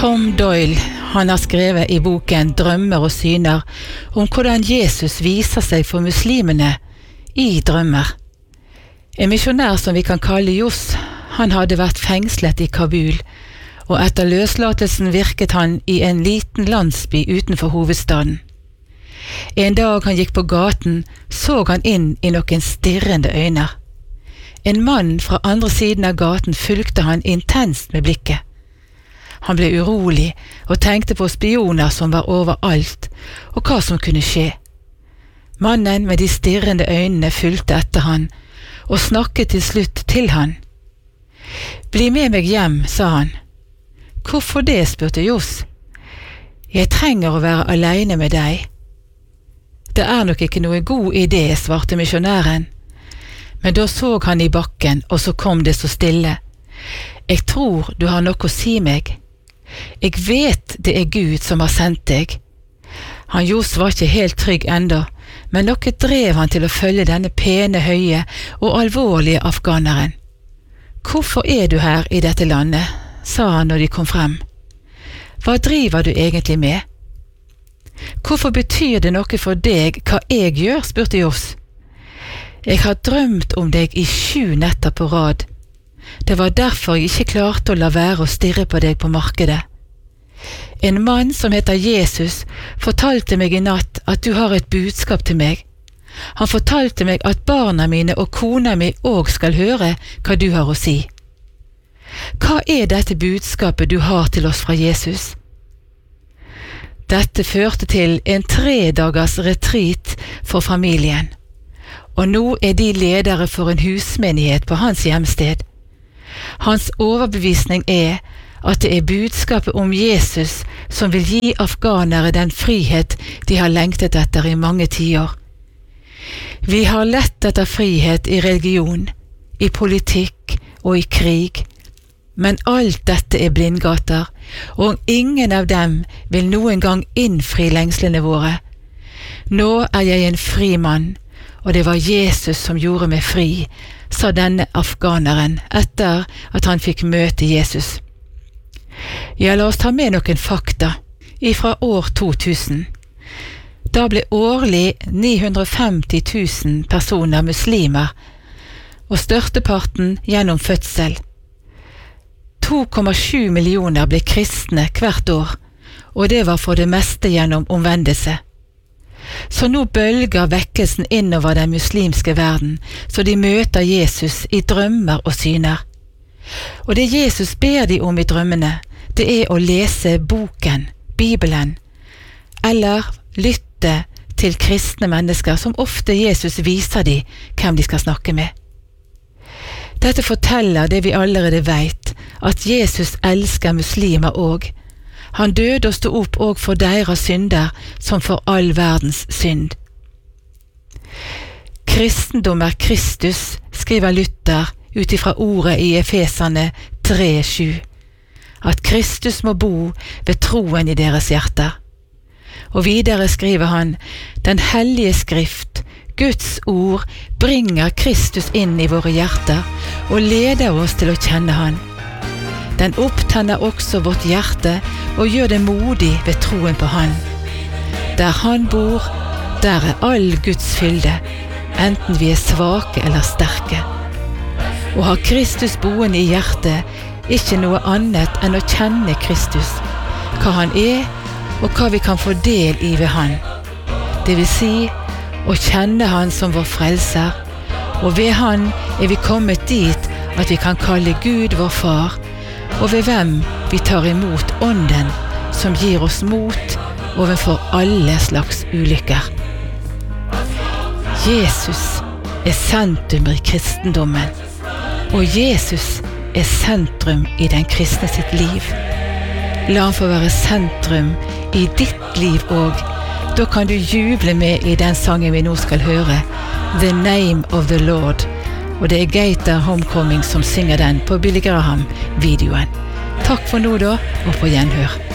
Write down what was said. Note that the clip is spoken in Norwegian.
Tom Doyle, han har skrevet i boken Drømmer og syner om hvordan Jesus viser seg for muslimene i drømmer. En misjonær som vi kan kalle Jos, han hadde vært fengslet i Kabul, og etter løslatelsen virket han i en liten landsby utenfor hovedstaden. En dag han gikk på gaten, så han inn i noen stirrende øyne. En mann fra andre siden av gaten fulgte han intenst med blikket. Han ble urolig og tenkte på spioner som var overalt, og hva som kunne skje. Mannen med de stirrende øynene fulgte etter han, og snakket til slutt til han. «Bli med meg hjem», sa han. «Hvorfor det?» spurte Jos. «Jeg trenger å være alene med deg». «Det er nok ikke noe god idé», svarte misjonæren. Men da så han i bakken, og så kom det så stille. «Jeg tror du har noe å si meg. Jeg vet det er Gud som har sendt deg». Han Jos var ikke helt trygg enda, men noe drev han til å følge denne pene, høye og alvorlige afghaneren. «Hvorfor er du her i dette landet?» sa han når de kom frem. «Hva driver du egentlig med?» «Hvorfor betyr det noe for deg hva jeg gjør?» spurte Jos. «Jeg har drømt om deg i 7 netter på rad. Det var derfor jeg ikke klarte å la være å stirre på deg på markedet. En mann som heter Jesus fortalte meg i natt at du har et budskap til meg. Han fortalte meg at barna mine og kona mi også skal høre hva du har å si. Hva er dette budskapet du har til oss fra Jesus?» Dette førte til en 3 dagers retreat for familien, og nå er de ledere for en husmenighet på hans hjemsted. Hans overbevisning er at det er budskapet om Jesus som vil gi afghanere den frihet de har lengtet etter i mange tiår. Vi har lett etter frihet i religion, i politikk og i krig, men alt dette er blindgater, og ingen av dem vil noen gang innfri lengslene våre. Nå er jeg en fri mann, og det var Jesus som gjorde meg fri, sa denne afghaneren etter at han fikk møte Jesus. Ja, la oss ta med noen fakta ifra år 2000. Da ble årlig 950 000 personer muslimer, og størsteparten gjennom fødsel. 2,7 millioner ble kristne hvert år, og det var for det meste gjennom omvendelse. Så nå bølger vekkelsen innover den muslimske verden, så de møter Jesus i drømmer og syner. Og det Jesus ber de om i drømmene, det er å lese boken, Bibelen, eller lytte til kristne mennesker som ofte Jesus viser de hvem de skal snakke med. Dette forteller det vi allerede vet, at Jesus elsker muslimer også. Han døde og stod opp også for deres synder, som for all verdens synd. Kristendom er Kristus, skriver Luther ut ifra ordet i Efeserne 3:7. At Kristus må bo ved troen i deres hjerter. Og videre skriver han, den hellige skrift, Guds ord, bringer Kristus inn i våre hjerter og leder oss til å kjenne han. Den opptenner også vårt hjerte og gjør det modig ved troen på han. Der han bor, der er all Guds fylde, enten vi er svake eller sterke. Å ha Kristus boende i hjertet, ikke noe annet enn å kjenne Kristus, hva han er og hva vi kan få del i ved han. Det vil si, å kjenne han som vår frelser, og ved han er vi kommet dit at vi kan kalle Gud vår far, og ved hvem vi tar imot ånden som gir oss mot overfor alle slags ulykker. Jesus er sentrum i kristendommen, og Jesus er sentrum i den kristne sitt liv. La han få være sentrum i ditt liv også. Da kan du juble med i den sangen vi nå skal høre, The Name of the Lord, og det er Gator Homecoming som synger den på Billy Graham-videoen. Takk for nå da, og på gjenhør.